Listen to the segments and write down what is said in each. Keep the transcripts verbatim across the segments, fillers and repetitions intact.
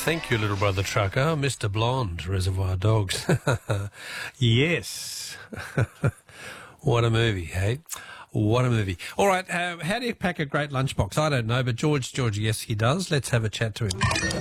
Thank you, little brother trucker. Mister Blonde, Reservoir Dogs. Yes. What a movie, hey? What a movie. All right, uh, how do you pack a great lunchbox? I don't know, but George Georgievski does. Let's have a chat to him.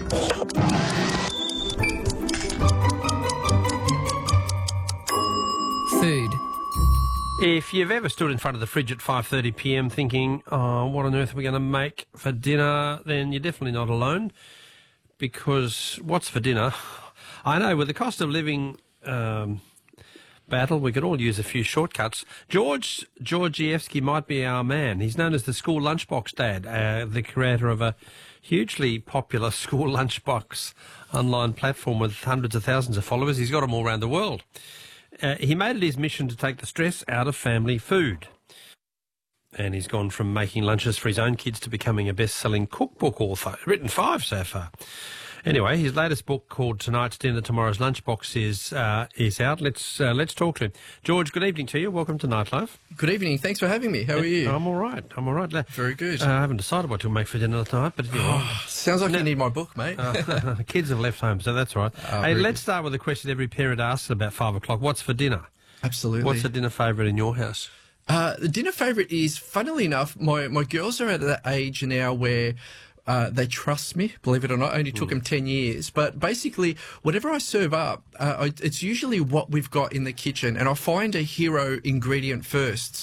Food. If you've ever stood in front of the fridge at five thirty p m thinking, oh, what on earth are we going to make for dinner, then you're definitely not alone, because what's for dinner? I know, with the cost of living um, battle, we could all use a few shortcuts. George Georgievski might be our man. He's known as the School Lunchbox Dad, uh, the creator of a hugely popular school lunchbox online platform with hundreds of thousands of followers. He's got them all around the world. Uh, he made it his mission to take the stress out of family food. And he's gone from making lunches for his own kids to becoming a best-selling cookbook author. Written five so far. Anyway, his latest book, called Tonight's Dinner, Tomorrow's Lunchbox, is uh, is out. Let's uh, let's talk to him. George, good evening to you. Welcome to Nightlife. Good evening. Thanks for having me. How are you? I'm all right. I'm all right. Very good. Uh, I haven't decided what to make for dinner tonight, but you know, Sounds like no. you need my book, mate. uh, kids have left home, so that's all right. Oh, hey, very let's good. start with a question every parent asks at about five o'clock. What's for dinner? Absolutely. What's a dinner favourite in your house? Uh, the dinner favourite is, funnily enough, my, my girls are at that age now where uh, they trust me, believe it or not. It only took them ten years. But basically, whatever I serve up, uh, I, it's usually what we've got in the kitchen, and I find a hero ingredient first.